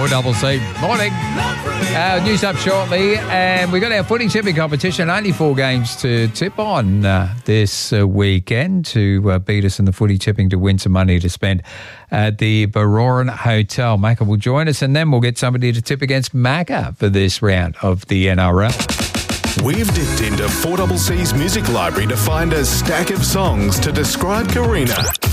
4CC. Morning. News up shortly, and we've got our footy tipping competition. Only 4 games to tip on this weekend to beat us in the footy tipping to win some money to spend at the Baroran Hotel. Macca will join us, and then we'll get somebody to tip against Macca for this round of the NRL. We've dipped into 4CC's music library to find a stack of songs to describe Karina.